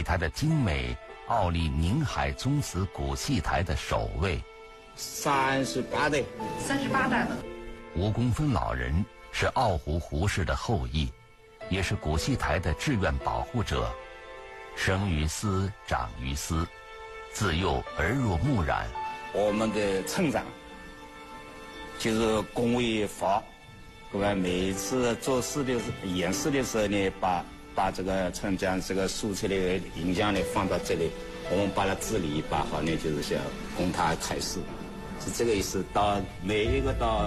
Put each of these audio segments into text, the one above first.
以它的精美傲立宁海宗祠古戏台的首位。 38代 ，38代了。 吴公分老人是傲胡胡氏的后裔，也是古戏台的志愿保护者。生于斯，长于斯，自幼耳濡目染。 我们的村长就是龚维发，对吧？每一次做事的演示的时候呢，把这个村将这个素材的影像呢放到这里，我们把它治理把好呢，就是想供他开示，是这个意思。到每一个到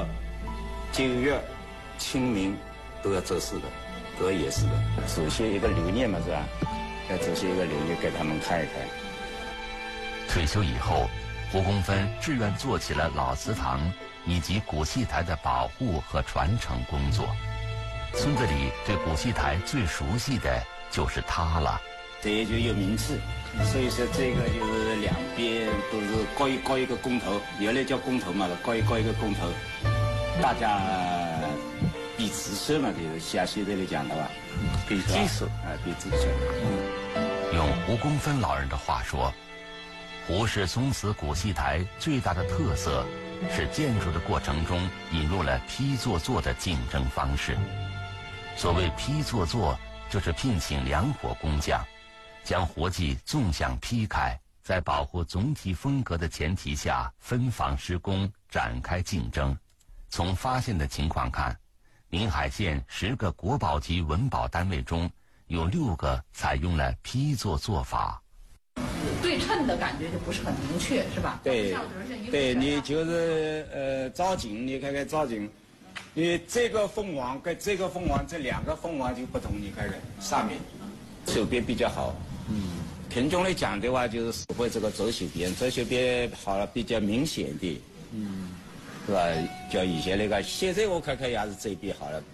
9月清明都要做事的，都要演示的，走些一个留念嘛，是吧？要走些一个留念给他们看一看。 退休以后，胡公分志愿做起了老祠堂以及古戏台的保护和传承工作。村子里对古戏台最熟悉的就是他了， 这也就有名气。所以说这个就是两边都是高一个工头，原来叫工头嘛，高一个工头，大家比子孙嘛，就是像现在来讲的话，比技术比子孙。 用胡公分老人的话说，胡氏宗祠古戏台最大的特色是建筑的过程中引入了批作作的竞争方式。所谓批作作，就是聘请2伙工匠，将活计纵向劈开，在保护总体风格的前提下分房施工，展开竞争。从发现的情况看，宁海县10个国宝级文保单位中有6个采用了批作做法。 对称的感觉就不是很明确，是吧？ 对，对你就是造景，你看看造景，你这个凤凰跟这个凤凰，这2个凤凰就不同，你看看上面手边比较好。平中来讲的话，就是手绘这个左手边好了比较明显的，是吧？叫以前那个，现在我看看也是这边好了。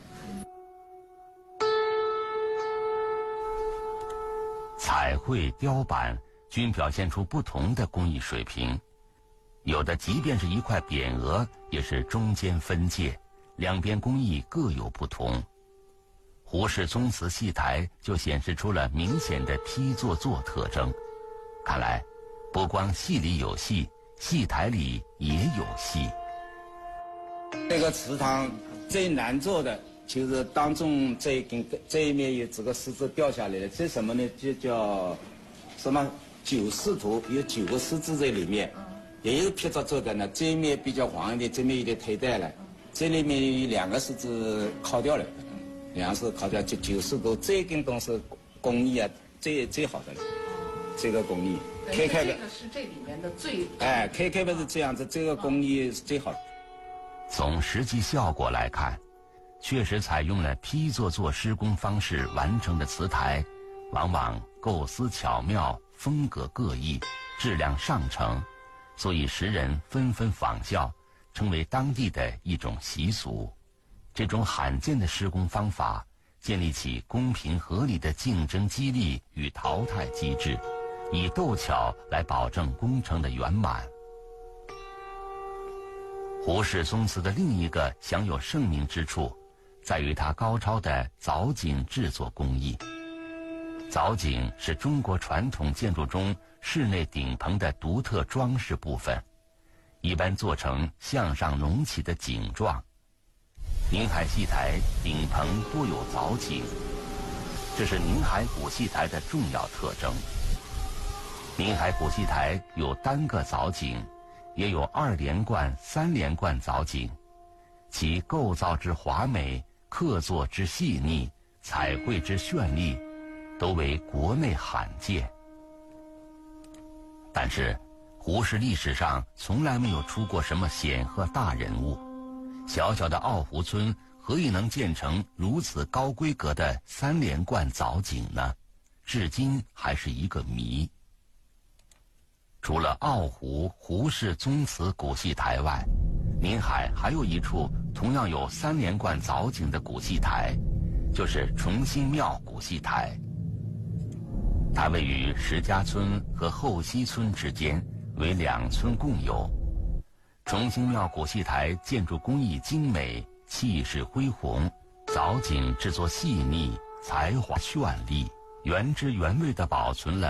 彩绘、雕版均表现出不同的工艺水平，有的即便是一块匾额，也是中间分界，两边工艺各有不同。胡氏宗祠戏台就显示出了明显的批作作特征。看来，不光戏里有戏，戏台里也有戏。 这个祠堂最难做的就是当中这一面有这个石子掉下来了，这什么呢？就叫什么9狮图，有9个狮子在里面，也有批作做的呢。这一面比较黄一点，这面有点退带了，这里面有2个狮子烤掉了，2个狮子烤掉，就9狮图。这根东西工艺啊，最好的了，这个工艺。 这个是这里面的最 KK 不是这样子，这个工艺是最好的。 从实际效果来看，确实采用了批作作施工方式完成的祠台，往往构思巧妙，风格各异，质量上乘，所以时人纷纷仿效，成为当地的一种习俗。这种罕见的施工方法，建立起公平合理的竞争激励与淘汰机制，以斗巧来保证工程的圆满。胡氏宗祠的另一个享有盛名之处，在于它高超的藻井制作工艺。藻井是中国传统建筑中室内顶棚的独特装饰部分，一般做成向上隆起的井状。宁海戏台顶棚多有藻井，这是宁海古戏台的重要特征。宁海古戏台有单个藻井，也有2连贯、3连贯藻井，其构造之华美、刻作之细腻、彩绘之绚丽，都为国内罕见。但是，胡氏历史上从来没有出过什么显赫大人物，小小的奥湖村何以能建成如此高规格的3连贯藻井呢？至今还是一个谜。除了奥湖胡氏宗祠古戏台外，宁海还有一处同样有3连贯藻井的古戏台，就是崇兴庙古戏台。它位于石家村和后溪村之间，为2村共有。崇兴庙古戏台建筑工艺精美，气势恢宏，藻井制作细腻，才华绚丽，原汁原味地保存了